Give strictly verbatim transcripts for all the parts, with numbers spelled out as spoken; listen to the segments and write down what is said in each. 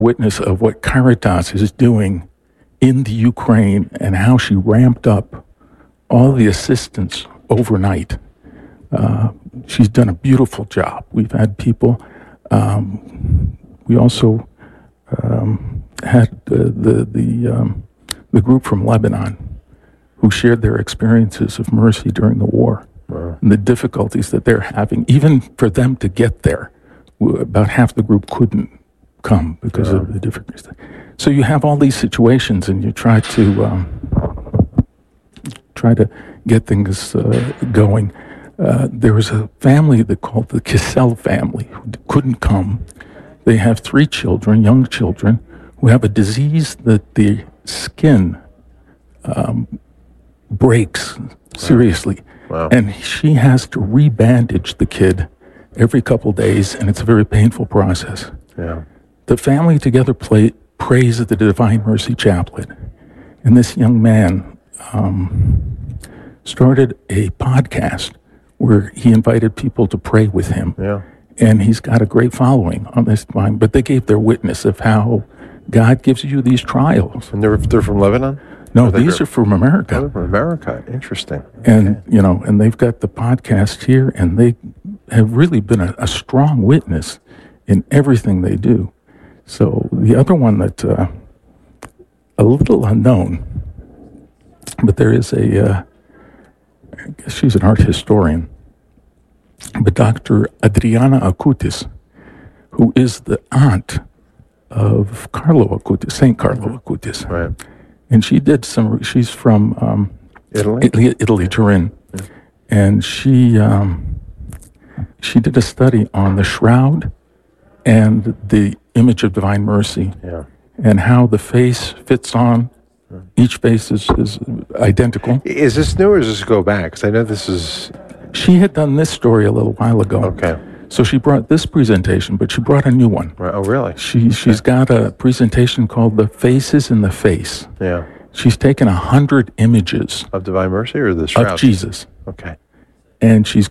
witness of what Caritas is doing in the Ukraine and how she ramped up all the assistance overnight. Uh, she's done a beautiful job. We've had people, um, we also um, had the, the, the, um, the group from Lebanon who shared their experiences of mercy during the war. Wow. And the difficulties that they're having, even for them to get there. About half the group couldn't come because yeah. of the difficulties. So you have all these situations, and you try to um, try to get things uh, going. Uh, there was a family that called the Kissel family who couldn't come. They have three children, young children, who have a disease that the skin um, breaks seriously. Wow. And she has to rebandage the kid every couple days, and it's a very painful process. Yeah. The family together play, prays at the Divine Mercy Chaplet, and this young man um, started a podcast where he invited people to pray with him. Yeah. And he's got a great following on this time, but they gave their witness of how God gives you these trials. And they're, they're from Lebanon? No, these are from America. Oh, from America. Interesting. And, okay. you know, and they've got the podcast here, and they have really been a, a strong witness in everything they do. So the other one that, uh, a little unknown, but there is a, uh, I guess she's an art historian, but Doctor Adriana Acutis, who is the aunt of Carlo Acutis, Saint Carlo Acutis. Right. And she did some, she's from um, Italy? Italy, Italy Turin. Yeah. And she um, she did a study on the shroud and the image of Divine Mercy. Yeah. And how the face fits on. Each face is, is identical. Is this new or does this go back? Because I know this is... She had done this story a little while ago. Okay. So she brought this presentation, but she brought a new one. Right. Oh, really? She, she's got a presentation called The Faces in the Face. Yeah. She's taken a hundred images. Of Divine Mercy or the shroud? Of Jesus. Okay. And she's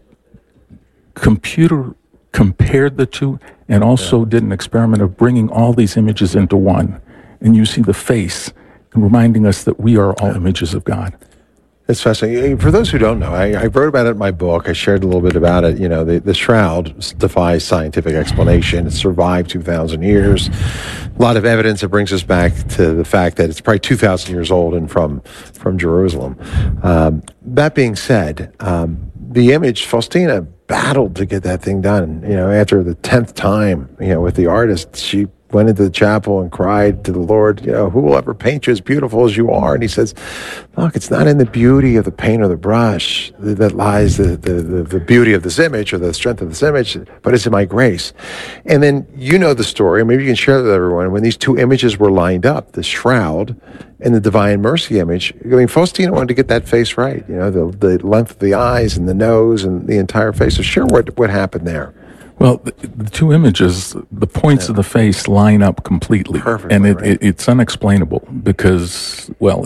computer compared the two and also yeah. did an experiment of bringing all these images into one. And you see the face reminding us that we are all yeah. images of God. It's fascinating. For those who don't know, I, I wrote about it in my book. I shared a little bit about it. You know, the, the shroud defies scientific explanation. It survived two thousand years. A lot of evidence that brings us back to the fact that it's probably two thousand years old and from, from Jerusalem. Um, that being said, um, the image, Faustina battled to get that thing done. You know, after the tenth time, you know, with the artist, she went into the chapel and cried to the Lord, you know, who will ever paint you as beautiful as you are? And he says, look, it's not in the beauty of the paint or the brush that lies the, the, the, the beauty of this image or the strength of this image, but it's in my grace. And then you know the story, maybe you can share it with everyone. When these two images were lined up, the shroud and the Divine Mercy image, I mean, Faustina wanted to get that face right, you know, the, the length of the eyes and the nose and the entire face. So share what, what happened there. Well, the, the two images, the points yeah. of the face line up completely. Perfectly, and it, right. it, it's unexplainable because, well,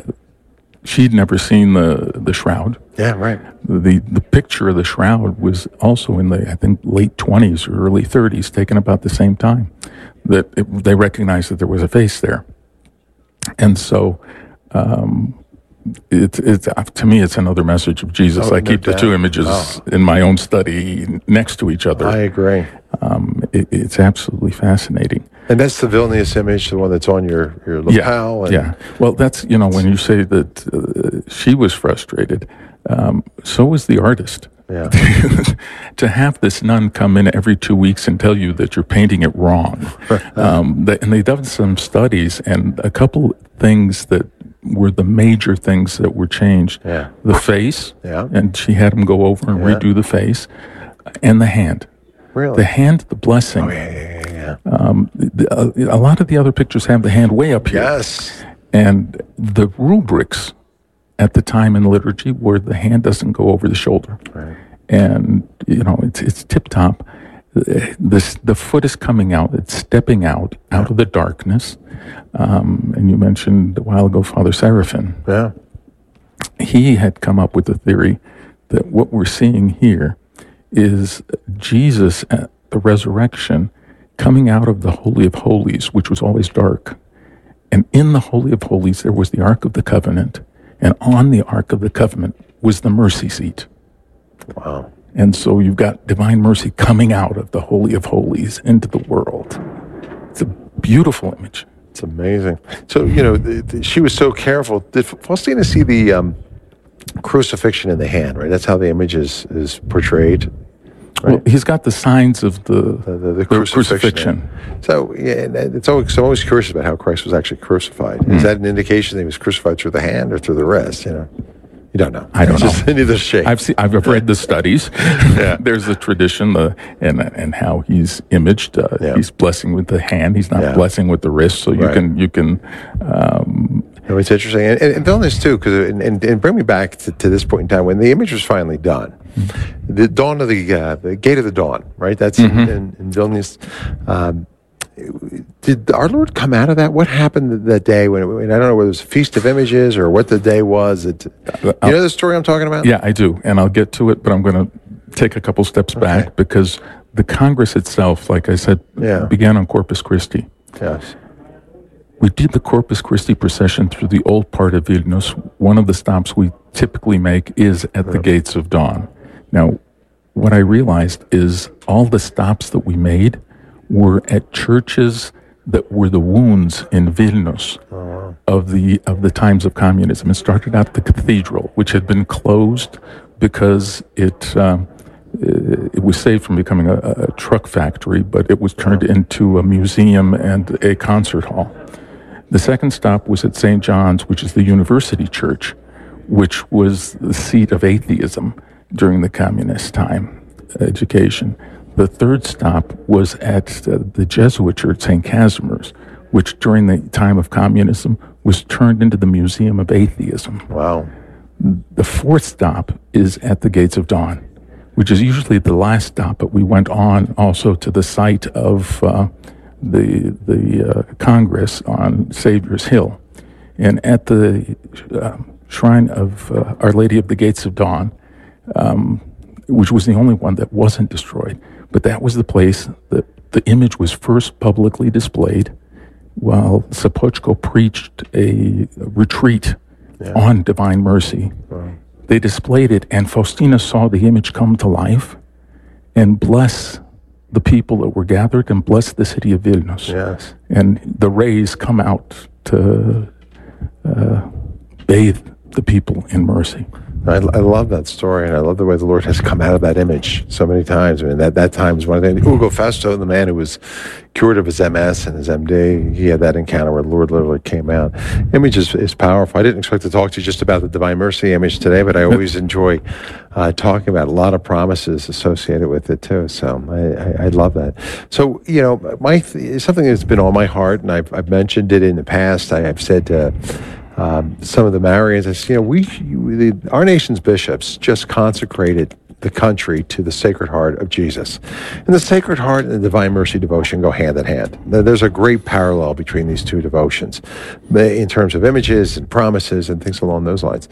she'd never seen the, the shroud. Yeah, right. The the picture of the shroud was also in the, I think, late twenties or early thirties, taken about the same time, that it, they recognized that there was a face there. And so... Um, It's, it's, to me, it's another message of Jesus. Oh, I keep no the two doubt. images Oh. in my own study next to each other. I agree. Um, it, it's absolutely fascinating. And that's the Vilnius image, the one that's on your, your lapel. Yeah, and yeah. Well, that's, you know, when you say that uh, she was frustrated, um, so was the artist. Yeah. To have this nun come in every two weeks and tell you that you're painting it wrong. um, they, and they've done some studies, and a couple things that were the major things that were changed. Yeah. The face, yeah. and she had him go over and yeah. redo the face, and the hand. Really? The hand, the blessing. Oh, yeah, yeah, yeah. Um, the, a, a lot of the other pictures have the hand way up here. Yes. And the rubrics at the time in liturgy where the hand doesn't go over the shoulder. Right. And, you know, it's it's tip-top. This, the foot is coming out. It's stepping out, out of the darkness. Um, and you mentioned a while ago Father Seraphin. Yeah. He had come up with the theory that what we're seeing here is Jesus at the resurrection coming out of the Holy of Holies, which was always dark. And in the Holy of Holies, there was the Ark of the Covenant. And on the Ark of the Covenant was the mercy seat. Wow. And so you've got divine mercy coming out of the Holy of Holies into the world. It's a beautiful image. It's amazing. So, you know, the, the, she was so careful. Did Faustina see the um, crucifixion in the hand, right? That's how the image is, is portrayed. Right? Well, he's got the signs of the, the, the, the the crucifixion. crucifixion. So, yeah, it's always, I'm always curious about how Christ was actually crucified. Mm. Is that an indication that he was crucified through the hand or through the wrist? You know, you don't know. I don't it's know. Just neither shape. I've seen, I've read the studies. Yeah. There's a tradition, the and and how he's imaged. Uh, Yeah. He's blessing with the hand. He's not Yeah. blessing with the wrist. So you Right. can you can. Um, No, it's interesting, and, and, and Vilnius too, because and, and, and bring me back to, to this point in time when the image was finally done, mm-hmm. the dawn of the uh, the gate of the dawn, right? That's mm-hmm. in, in, in Vilnius. Um, did our Lord come out of that? What happened that day when? It, and I don't know whether it was a feast of images or what the day was. It, you know the story I'm talking about? Yeah, I do, and I'll get to it, but I'm going to take a couple steps Okay. back because the Congress itself, like I said, Yeah. began on Corpus Christi. Yes. We did the Corpus Christi procession through the old part of Vilnius. One of the stops we typically make is at the Gates of Dawn. Now, what I realized is all the stops that we made were at churches that were the wounds in Vilnius uh-huh. of the of the times of communism. It started out at the cathedral, which had been closed because it um, it was saved from becoming a, a truck factory, but it was turned uh-huh. into a museum and a concert hall. The second stop was at Saint John's, which is the university church, which was the seat of atheism during the communist time, education. The third stop was at uh, the Jesuit church, Saint Casimir's, which during the time of communism was turned into the Museum of Atheism. Wow. The fourth stop is at the Gates of Dawn, which is usually the last stop, but we went on also to the site of uh, the the uh, Congress on Savior's Hill. And at the uh, shrine of uh, Our Lady of the Gates of Dawn, um, which was the only one that wasn't destroyed, but that was the place that the image was first publicly displayed while Sopoćko preached a retreat yeah. on divine mercy. Wow. They displayed it, and Faustina saw the image come to life and bless the people that were gathered and bless the city of Vilnius. Yes. And the rays come out to uh, bathe the people in mercy. I, I love that story, and I love the way the Lord has come out of that image so many times. I mean, that, that time was one of the Ugo Festo, the man who was cured of his M S and his M D, he had that encounter where the Lord literally came out. Image is, is powerful. I didn't expect to talk to you just about the Divine Mercy image today, but I always enjoy uh, talking about a lot of promises associated with it too. So I, I, I love that. So, you know, my th- something that's been on my heart, and I've, I've mentioned it in the past. I, I've said to Um, some of the Marians, I said, you know, we, the, our nation's bishops just consecrated the country to the Sacred Heart of Jesus. And the Sacred Heart and the Divine Mercy devotion go hand in hand. There's a great parallel between these two devotions in terms of images and promises and things along those lines.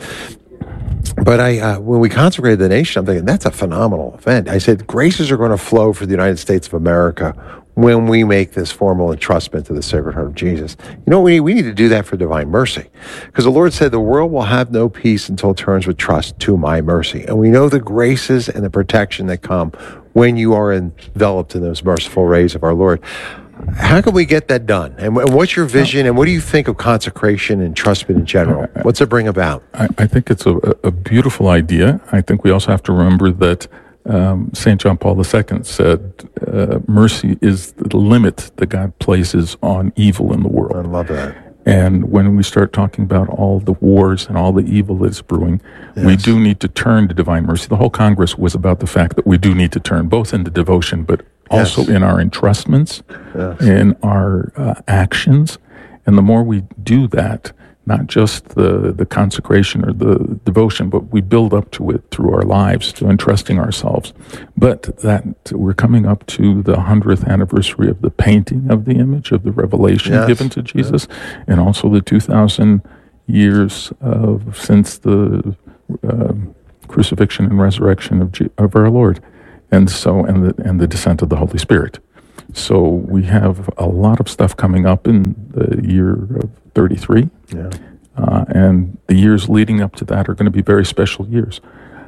But I, uh, when we consecrated the nation, I'm thinking, that's a phenomenal event. I said, graces are going to flow for the United States of America when we make this formal entrustment to the Sacred Heart of Jesus. You know what we need? We need to do that for divine mercy. Because the Lord said, the world will have no peace until it turns with trust to my mercy. And we know the graces and the protection that come when you are enveloped in those merciful rays of our Lord. How can we get that done? And what's your vision? And what do you think of consecration and entrustment in general? What's it bring about? I, I think it's a, a beautiful idea. I think we also have to remember that um, Saint John Paul the Second said, uh, mercy is the limit that God places on evil in the world. I love that. And when we start talking about all the wars and all the evil that's brewing, yes. we do need to turn to divine mercy. The whole Congress was about the fact that we do need to turn, both into devotion, but also yes. in our entrustments, yes. in our uh, actions. And the more we do that, not just the, the consecration or the devotion, but we build up to it through our lives, to entrusting ourselves. But that we're coming up to the hundredth anniversary of the painting of the image of the revelation yes. given to Jesus, yes. and also the two thousand years of since the uh, crucifixion and resurrection of, G- of our Lord, and so and the and the descent of the Holy Spirit. So we have a lot of stuff coming up in the year of thirty-three. Yeah. Uh, and the years leading up to that are going to be very special years.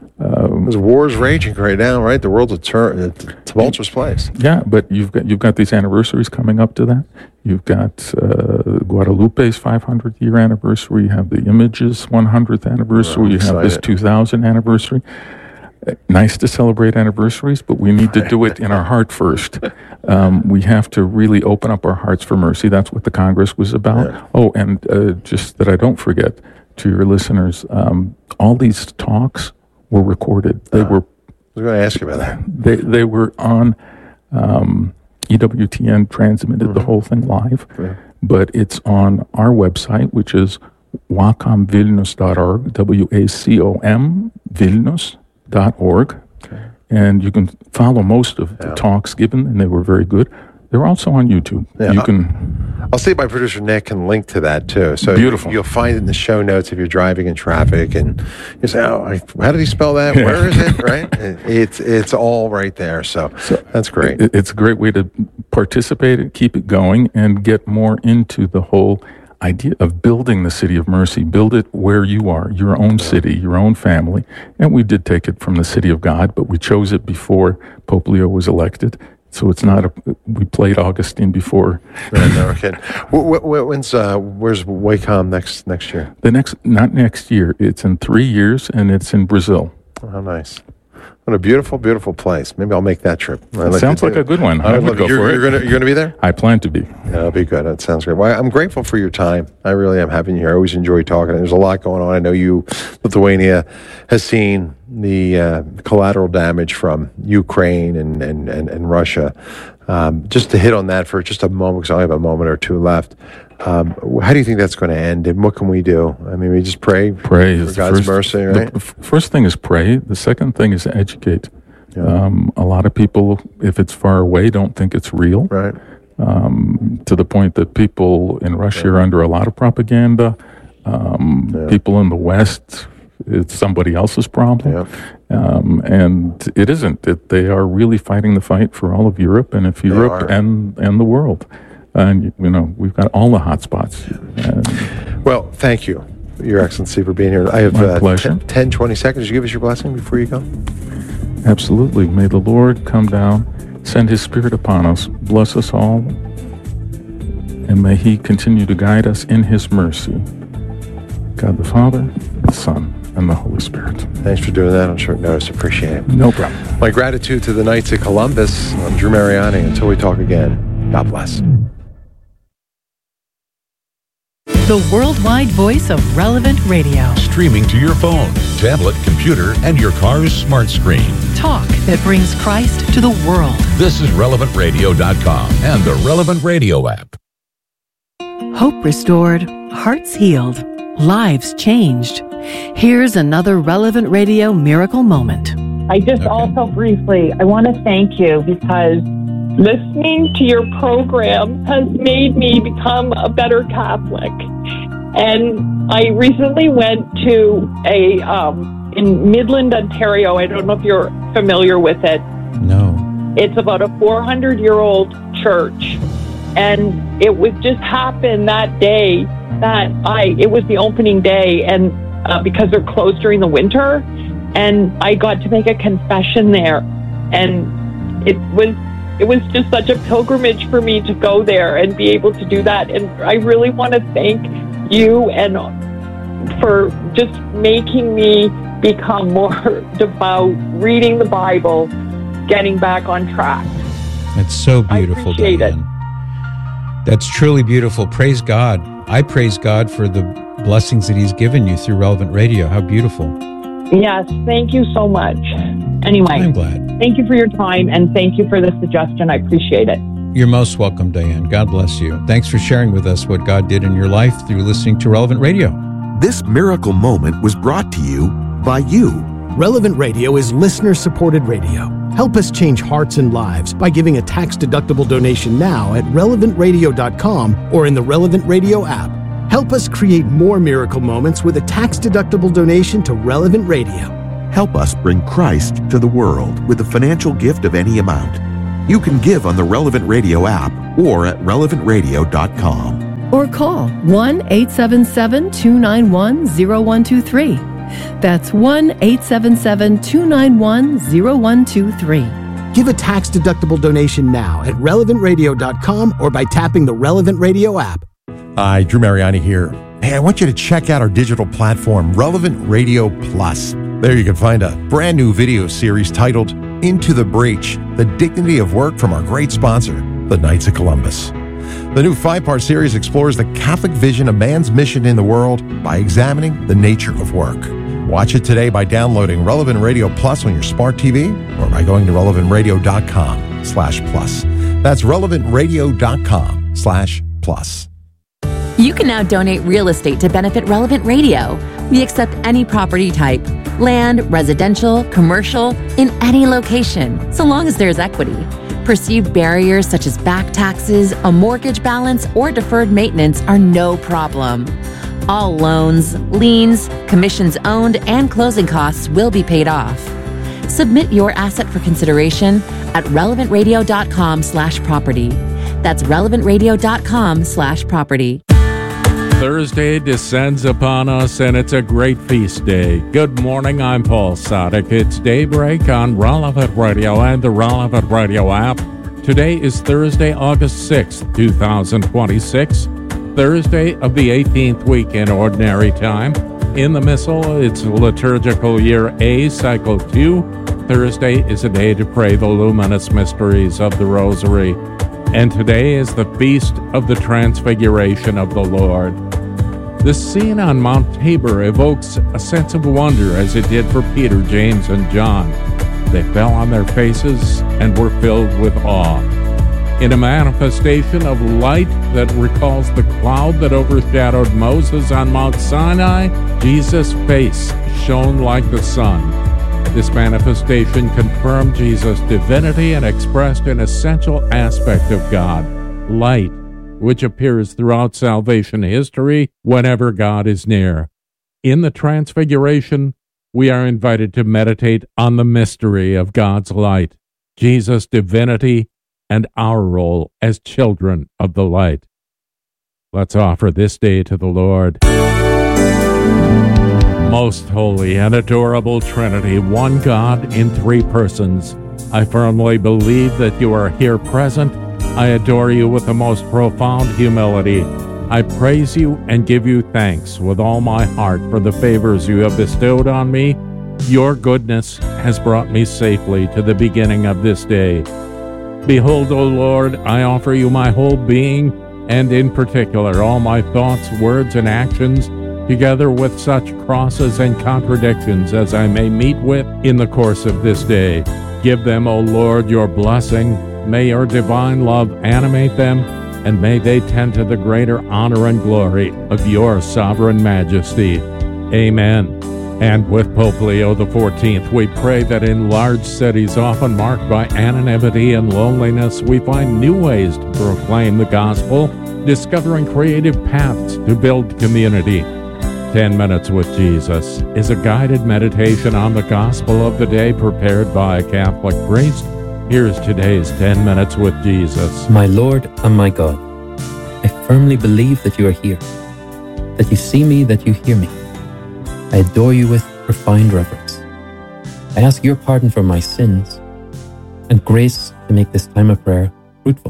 Um, There's wars raging right now, right? The world's a, tur- a tumultuous place. Yeah, but you've got you've got these anniversaries coming up to that. You've got uh, Guadalupe's five hundredth year anniversary. You have the Images one hundredth anniversary. Oh, you have this two thousand anniversary. Uh, nice to celebrate anniversaries, but we need to do it in our heart first. Um, we have to really open up our hearts for mercy. That's what the Congress was about. Yeah. Oh, and uh, just that I don't forget to your listeners, um, all these talks were recorded. They uh, were. I was going to ask you about that. They they were on um, E W T N, transmitted mm-hmm. the whole thing live, yeah. but it's on our website, which is wacom vilnius dot org, W A C O M Vilnius dot org, okay. and you can follow most of the yeah. talks given, and they were very good. They're also on YouTube. Yeah, you can. I'll see if my producer Nick can link to that too. So beautiful. You'll find it in the show notes if you're driving in traffic, and you say, "Oh, I, how did he spell that? Yeah. Where is it?" Right? It's it's all right there. So, so that's great. It, it's a great way to participate and keep it going, and get more into the whole idea of building the city of mercy. Build it where you are, your own city, your own family. And we did take it from the city of God, but we chose it before Pope Leo was elected. So it's not a. We played Augustine before. Right, no, okay. When's uh, where's Wacom next next year? The next, not next year. It's in three years, and it's in Brazil. Oh, how nice! What a beautiful, beautiful place. Maybe I'll make that trip. It sounds like a good one. I, I would go you're, for you're it. Gonna, you're going to be there? I plan to be. Yeah, that'll be good. That sounds great. Well, I'm grateful for your time. I really am having you here. I always enjoy talking. There's a lot going on. I know you, Lithuania, has seen the uh, collateral damage from Ukraine and, and, and, and Russia. Um, just to hit on that for just a moment, because I only have a moment or two left. Um, how do you think that's going to end, and what can we do? I mean, we just pray, pray for God's first, mercy, right? The f- first thing is pray. The second thing is educate. Yeah. Um, a lot of people, if it's far away, don't think it's real. Right. Um, to the point that people in Russia yeah. are under a lot of propaganda. Um, yeah. People in the West, it's somebody else's problem. Yeah. Um, and it isn't. It, they are really fighting the fight for all of Europe, and if Europe and, and the world. And, you know, we've got all the hot spots. And well, thank you, Your Excellency, for being here. I have My pleasure. Uh, ten, twenty seconds. Would you give us your blessing before you go? Absolutely. May the Lord come down, send his Spirit upon us, bless us all, and may he continue to guide us in his mercy. God the Father, the Son, and the Holy Spirit. Thanks for doing that on short notice. Appreciate it. No problem. My gratitude to the Knights of Columbus. I'm Drew Mariani. Until we talk again, God bless. The worldwide voice of Relevant Radio. Streaming to your phone, tablet, computer, and your car's smart screen. Talk that brings Christ to the world. This is relevant radio dot com and the Relevant Radio app. Hope restored, hearts healed, lives changed. Here's another Relevant Radio miracle moment. I just okay. also briefly, I want to thank you because listening to your program has made me become a better Catholic. And I recently went to a, um, in Midland, Ontario, I don't know if you're familiar with it. No. It's about a four hundred year old church. And it would just happen that day that I, it was the opening day, and uh, because they're closed during the winter, and I got to make a confession there. And it was, it was just such a pilgrimage for me to go there and be able to do that. And I really want to thank you and for just making me become more devout, reading the Bible, getting back on track. That's so beautiful, Diane. It. That's truly beautiful. Praise God. I praise God for the blessings that he's given you through Relevant Radio. How beautiful. Yes, thank you so much. Anyway, I'm glad. Thank you for your time, and thank you for the suggestion. I appreciate it. You're most welcome, Diane. God bless you. Thanks for sharing with us what God did in your life through listening to Relevant Radio. This miracle moment was brought to you by you. Relevant Radio is listener-supported radio. Help us change hearts and lives by giving a tax-deductible donation now at relevant radio dot com or in the Relevant Radio app. Help us create more miracle moments with a tax-deductible donation to Relevant Radio. Help us bring Christ to the world with a financial gift of any amount. You can give on the Relevant Radio app or at relevant radio dot com. Or call one eight seven seven, two nine one, zero one two three. That's one eight seven seven, two nine one, zero one two three. Give a tax-deductible donation now at relevant radio dot com or by tapping the Relevant Radio app. Hi, Drew Mariani here. Hey, I want you to check out our digital platform, Relevant Radio Plus. There you can find a brand new video series titled Into the Breach, The Dignity of Work from our great sponsor, the Knights of Columbus. The new five-part series explores the Catholic vision of man's mission in the world by examining the nature of work. Watch it today by downloading Relevant Radio Plus on your smart T V or by going to relevant radio dot com slash plus. That's relevant radio dot com slash plus. You can now donate real estate to benefit Relevant Radio. We accept any property type, land, residential, commercial, in any location, so long as there's equity. Perceived barriers such as back taxes, a mortgage balance, or deferred maintenance are no problem. All loans, liens, commissions owned, and closing costs will be paid off. Submit your asset for consideration at relevant radio dot com slash property. That's relevant radio dot com slash property. Thursday descends upon us, and it's a great feast day. Good morning, I'm Paul Sadek. It's Daybreak on Relevant Radio and the Relevant Radio app. Today is Thursday, August sixth, twenty twenty-six, Thursday of the eighteenth week in Ordinary Time. In the Missal, it's Liturgical Year A, Cycle two. Thursday is a day to pray the luminous mysteries of the Rosary. And today is the Feast of the Transfiguration of the Lord. The scene on Mount Tabor evokes a sense of wonder as it did for Peter, James, and John. They fell on their faces and were filled with awe. In a manifestation of light that recalls the cloud that overshadowed Moses on Mount Sinai, Jesus' face shone like the sun. This manifestation confirmed Jesus' divinity and expressed an essential aspect of God, light, which appears throughout salvation history whenever God is near. In the Transfiguration, we are invited to meditate on the mystery of God's light, Jesus' divinity, and our role as children of the light. Let's offer this day to the Lord. Most holy and adorable Trinity, one God in three persons, I firmly believe that you are here present. I adore you with the most profound humility. I praise you and give you thanks with all my heart for the favors you have bestowed on me. Your goodness has brought me safely to the beginning of this day. Behold, O Lord, I offer you my whole being, and in particular all my thoughts, words, and actions, together with such crosses and contradictions as I may meet with in the course of this day. Give them, O Lord, your blessing. May your divine love animate them, and may they tend to the greater honor and glory of your sovereign majesty. Amen. And with Pope Leo the fourteenth, we pray that in large cities often marked by anonymity and loneliness, we find new ways to proclaim the gospel, discovering creative paths to build community. Ten Minutes with Jesus is a guided meditation on the gospel of the day prepared by a Catholic priest. Here's today's Ten Minutes with Jesus. My Lord and my God, I firmly believe that you are here, that you see me, that you hear me. I adore you with profound reverence. I ask your pardon for my sins and grace to make this time of prayer fruitful.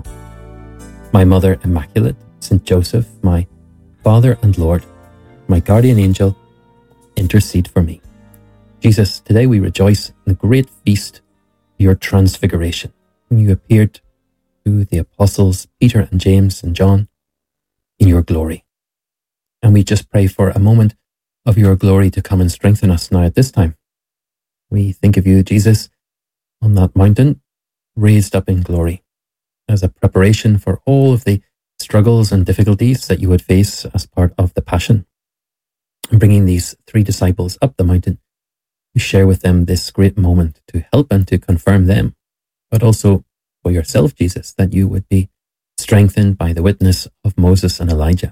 My Mother Immaculate, Saint Joseph, my Father and Lord, my guardian angel, intercede for me. Jesus, today we rejoice in the great feast of your transfiguration, when you appeared to the apostles Peter and James and John in your glory. And we just pray for a moment of your glory to come and strengthen us now at this time. We think of you, Jesus, on that mountain, raised up in glory, as a preparation for all of the struggles and difficulties that you would face as part of the Passion. And bringing these three disciples up the mountain to share with them this great moment, to help and to confirm them, but also for yourself, Jesus, that you would be strengthened by the witness of Moses and Elijah.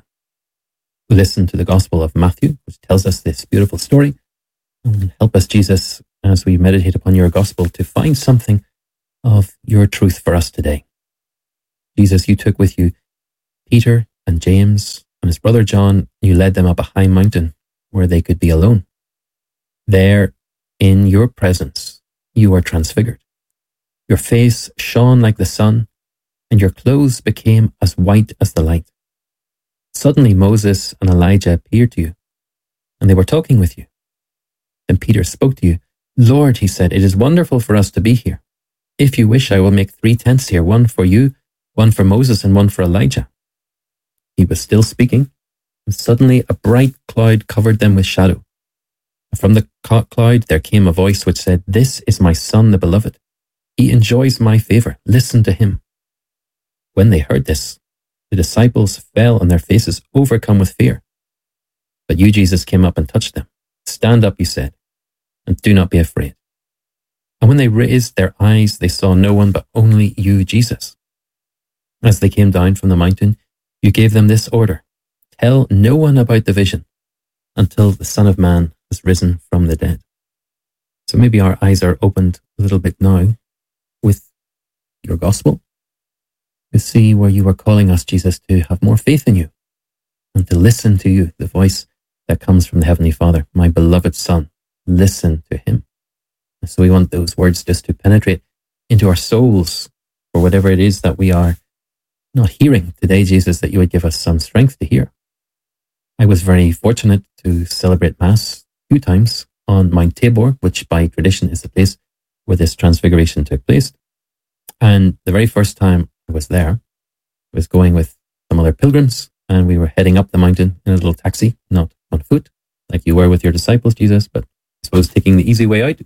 Listen to the Gospel of Matthew, which tells us this beautiful story. And help us, Jesus, as we meditate upon your Gospel, to find something of your truth for us today. Jesus, you took with you Peter and James and his brother John. You led them up a high mountain where they could be alone. There, in your presence, you were transfigured. Your face shone like the sun, and your clothes became as white as the light. Suddenly Moses and Elijah appeared to you, and they were talking with you. Then Peter spoke to you. Lord, he said, it is wonderful for us to be here. If you wish, I will make three tents here, one for you, one for Moses, and one for Elijah. He was still speaking, and suddenly a bright cloud covered them with shadow. From the cloud there came a voice which said, this is my son, the beloved. He enjoys my favor. Listen to him. When they heard this, the disciples fell on their faces, overcome with fear. But you, Jesus, came up and touched them. Stand up, you said, and do not be afraid. And when they raised their eyes, they saw no one but only you, Jesus. As they came down from the mountain, you gave them this order. Tell no one about the vision until the Son of Man has risen from the dead. So maybe our eyes are opened a little bit now with your gospel to see where you are calling us, Jesus, to have more faith in you and to listen to you, the voice that comes from the Heavenly Father, my beloved Son. Listen to him. And so we want those words just to penetrate into our souls for whatever it is that we are not hearing today, Jesus, that you would give us some strength to hear. I was very fortunate to celebrate Mass two times on Mount Tabor, which by tradition is the place where this transfiguration took place. And the very first time I was there, I was going with some other pilgrims, and we were heading up the mountain in a little taxi, not on foot, like you were with your disciples, Jesus, but I suppose taking the easy way out.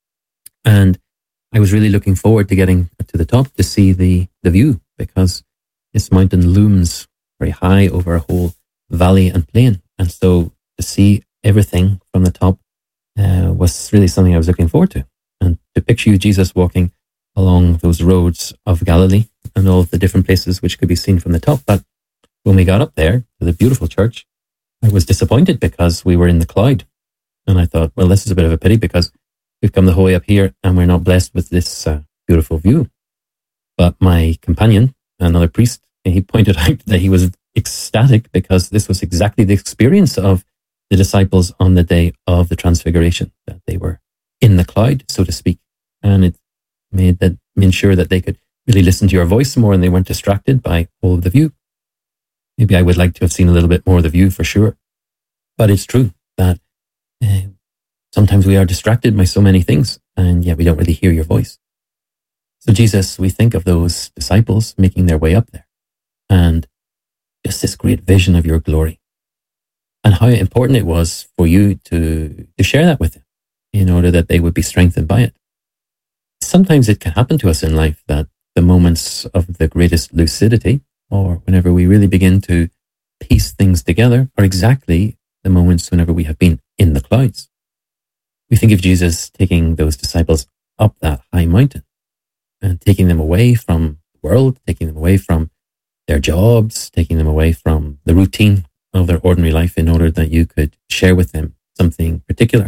And I was really looking forward to getting to the top to see the, the view, because this mountain looms very high over a whole valley and plain. And so to see everything from the top uh, was really something I was looking forward to. And to picture you, Jesus, walking along those roads of Galilee and all of the different places which could be seen from the top. But when we got up there to the beautiful church, I was disappointed because we were in the cloud. And I thought, well, this is a bit of a pity because we've come the whole way up here and we're not blessed with this uh, beautiful view. But my companion, another priest, he pointed out that he was ecstatic because this was exactly the experience of the disciples on the day of the Transfiguration, that they were in the cloud, so to speak. And it made that made sure that they could really listen to your voice more and they weren't distracted by all of the view. Maybe I would like to have seen a little bit more of the view for sure. But it's true that uh, sometimes we are distracted by so many things and yet we don't really hear your voice. So Jesus, we think of those disciples making their way up there and just this great vision of your glory and how important it was for you to, to share that with them in order that they would be strengthened by it. Sometimes it can happen to us in life that the moments of the greatest lucidity, or whenever we really begin to piece things together, are exactly the moments whenever we have been in the clouds. We think of Jesus taking those disciples up that high mountain and taking them away from the world, taking them away from their jobs, taking them away from the routine of their ordinary life in order that you could share with them something particular.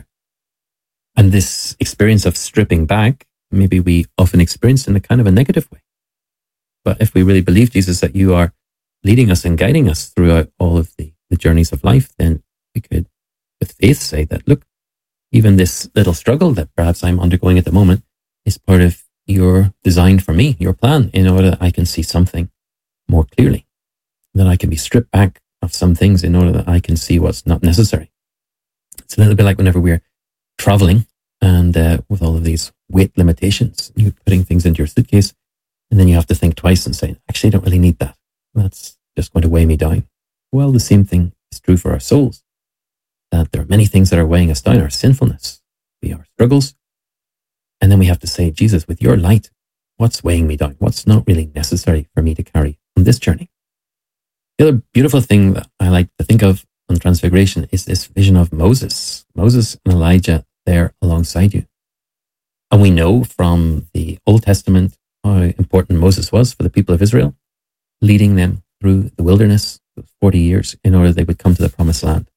And this experience of stripping back, maybe we often experience in a kind of a negative way. But if we really believe, Jesus, that you are leading us and guiding us throughout all of the, the journeys of life, then we could, with faith, say that, look, even this little struggle that perhaps I'm undergoing at the moment is part of your design for me, your plan, in order that I can see something more clearly, that I can be stripped back of some things in order that I can see what's not necessary. It's a little bit like whenever we're traveling and uh, with all of these weight limitations, you're putting things into your suitcase and then you have to think twice and say, actually, I don't really need that. That's just going to weigh me down. Well, the same thing is true for our souls, that there are many things that are weighing us down, our sinfulness, our struggles. And then we have to say, Jesus, with your light, what's weighing me down? What's not really necessary for me to carry on this journey? The other beautiful thing that I like to think of on Transfiguration is this vision of Moses, Moses and Elijah there alongside you. And we know from the Old Testament how important Moses was for the people of Israel, leading them through the wilderness for forty years in order they would come to the promised land.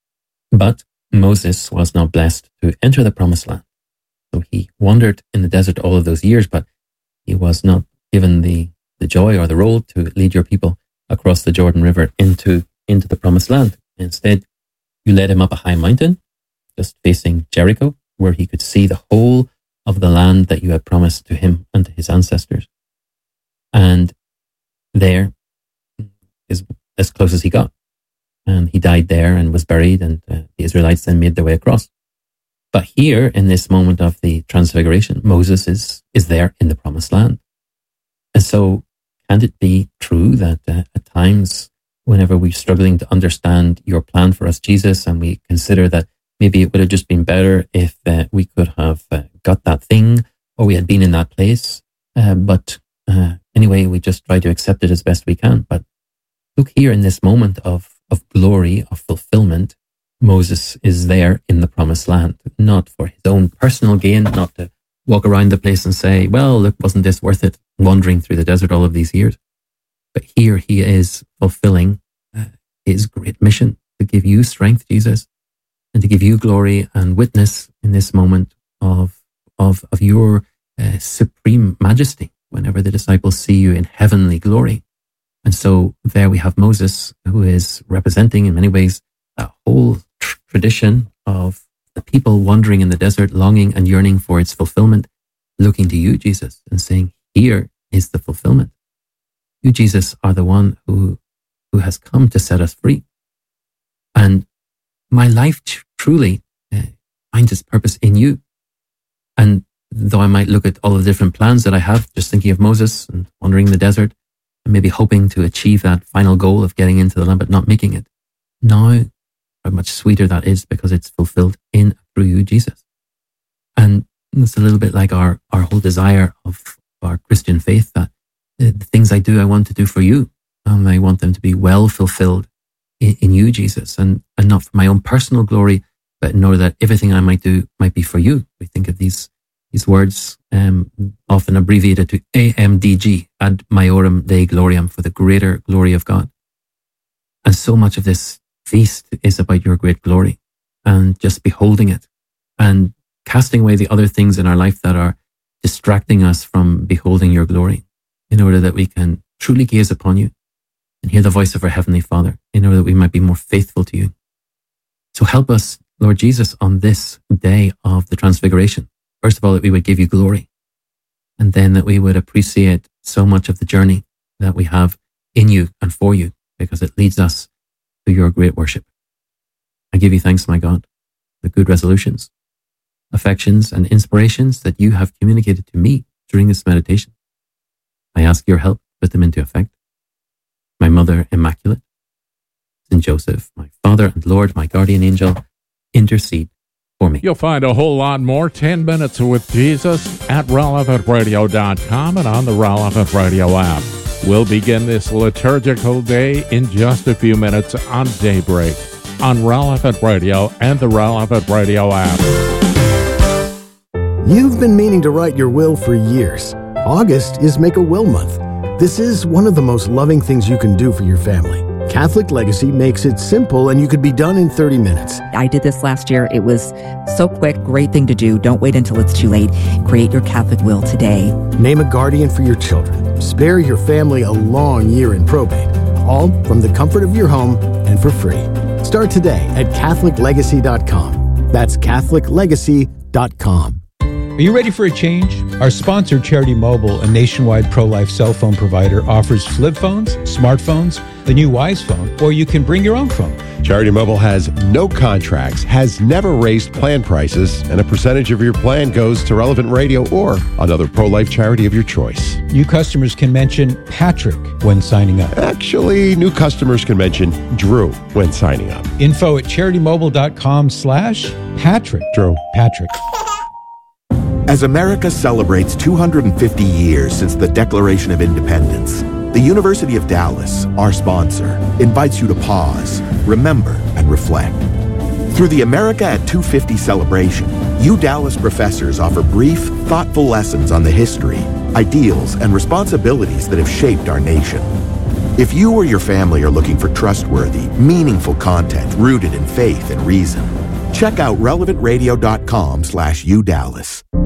But Moses was not blessed to enter the promised land. So he wandered in the desert all of those years, but he was not given the, the joy or the role to lead your people across the Jordan River into, into the promised land. Instead, you led him up a high mountain, just facing Jericho, where he could see the whole of the land that you had promised to him and to his ancestors. And there is as close as he got. And he died there and was buried, and uh, the Israelites then made their way across. But here, in this moment of the transfiguration, Moses is, is there in the promised land. And so, can it be true that uh, at times, whenever we're struggling to understand your plan for us, Jesus, and we consider that maybe it would have just been better if uh, we could have uh, got that thing, or we had been in that place, uh, but uh, anyway, we just try to accept it as best we can. But look here, in this moment of of glory, of fulfillment, Moses is there in the promised land, not for his own personal gain, not to walk around the place and say, well, look, wasn't this worth it, wandering through the desert all of these years? But here he is fulfilling uh, his great mission to give you strength, Jesus, and to give you glory and witness in this moment of, of, of your uh, supreme majesty whenever the disciples see you in heavenly glory. And so there we have Moses, who is representing in many ways a whole tr- tradition of the people wandering in the desert, longing and yearning for its fulfillment, looking to you, Jesus, and saying, here is the fulfillment. You, Jesus, are the one who, who has come to set us free. And my life tr- truly uh, finds its purpose in you. And though I might look at all the different plans that I have, just thinking of Moses and wandering in the desert, and maybe hoping to achieve that final goal of getting into the land, but not making it. Now, how much sweeter that is because it's fulfilled in and through you, Jesus. And it's a little bit like our, our whole desire of our Christian faith, that the things I do, I want to do for you. And I want them to be well fulfilled in, in you, Jesus, and, and not for my own personal glory, but in order that everything I might do might be for you. We think of these These words, um, often abbreviated to A M D G, ad maiorem Dei gloriam, for the greater glory of God. And so much of this feast is about your great glory and just beholding it and casting away the other things in our life that are distracting us from beholding your glory, in order that we can truly gaze upon you and hear the voice of our Heavenly Father, in order that we might be more faithful to you. So help us, Lord Jesus, on this day of the Transfiguration. First of all, that we would give you glory, and then that we would appreciate so much of the journey that we have in you and for you, because it leads us to your great worship. I give you thanks, my God, the good resolutions, affections, and inspirations that you have communicated to me during this meditation. I ask your help to put them into effect. My Mother Immaculate, Saint Joseph, my Father and Lord, my guardian angel, intercede for me. You'll find a whole lot more ten minutes with Jesus at relevant radio dot com and on the Relevant Radio app. We'll begin this liturgical day in just a few minutes on Daybreak on Relevant Radio and the Relevant Radio app. You've been meaning to write your will for years. August is Make a Will Month. This is one of the most loving things you can do for your family. Catholic Legacy makes it simple, and you could be done in thirty minutes. I did this last year. It was so quick, great thing to do. Don't wait until it's too late. Create your Catholic will today. Name a guardian for your children. Spare your family a long year in probate. All from the comfort of your home and for free. Start today at Catholic Legacy dot com. That's Catholic Legacy dot com. Are you ready for a change? Our sponsor, Charity Mobile, a nationwide pro-life cell phone provider, offers flip phones, smartphones, the new Wise phone, or you can bring your own phone. Charity Mobile has no contracts, has never raised plan prices, and a percentage of your plan goes to Relevant Radio or another pro-life charity of your choice. New customers can mention Patrick when signing up. Actually, new customers can mention Drew when signing up. Info at charity mobile dot com slash Patrick. Drew. Patrick. As America celebrates two hundred fifty years since the Declaration of Independence, the University of Dallas, our sponsor, invites you to pause, remember, and reflect. Through the America at two fifty celebration, U Dallas professors offer brief, thoughtful lessons on the history, ideals, and responsibilities that have shaped our nation. If you or your family are looking for trustworthy, meaningful content rooted in faith and reason, check out relevant radio dot com slash U Dallas.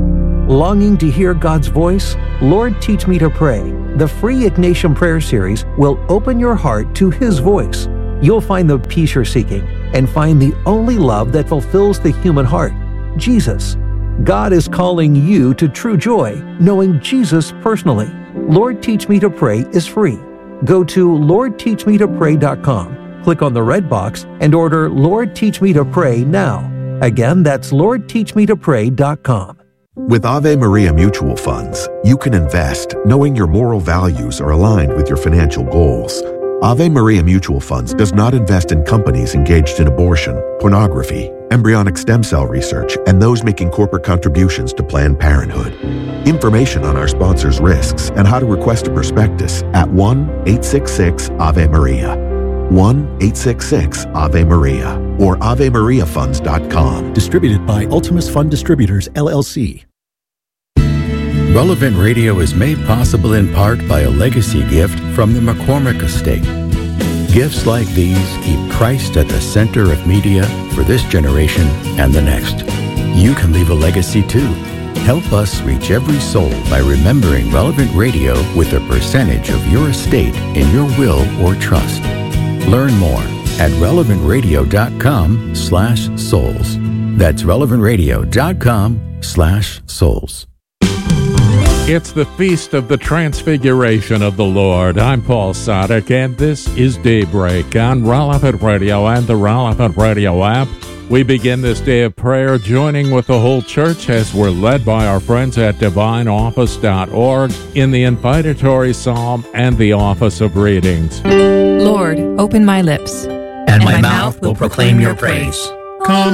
Longing to hear God's voice? Lord, Teach Me to Pray. The free Ignatian Prayer Series will open your heart to His voice. You'll find the peace you're seeking and find the only love that fulfills the human heart, Jesus. God is calling you to true joy, knowing Jesus personally. Lord, Teach Me to Pray is free. Go to lord teach me to pray dot com, click on the red box, and order Lord, Teach Me to Pray now. Again, that's lord teach me to pray dot com. With Ave Maria Mutual Funds, you can invest knowing your moral values are aligned with your financial goals. Ave Maria Mutual Funds does not invest in companies engaged in abortion, pornography, embryonic stem cell research, and those making corporate contributions to Planned Parenthood. Information on our sponsors' risks and how to request a prospectus at one eight six six Ave Maria. one eight six six Ave Maria or ave maria funds dot com. Distributed by Ultimus Fund Distributors, L L C. Relevant Radio is made possible in part by a legacy gift from the McCormick Estate. Gifts like these keep Christ at the center of media for this generation and the next. You can leave a legacy too. Help us reach every soul by remembering Relevant Radio with a percentage of your estate in your will or trust. Learn more at relevant radio dot com slash souls. That's relevant radio dot com slash souls. It's the Feast of the Transfiguration of the Lord. I'm Paul Sadek, and this is Daybreak on Relevant Radio and the Relevant Radio app. We begin this day of prayer joining with the whole church as we're led by our friends at divine office dot org in the invitatory psalm and the office of readings. Lord, open my lips, and, and my, my mouth will proclaim your praise. Come